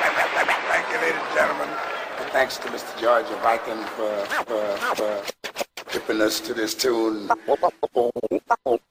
Thank you, ladies and gentlemen. And thanks to Mr. George Viking for tipping us to this tune.